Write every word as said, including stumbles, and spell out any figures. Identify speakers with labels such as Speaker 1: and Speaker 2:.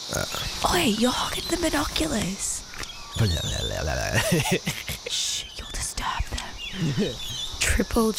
Speaker 1: Oi, you're hogging the binoculars. Shh, you'll disturb them. Triple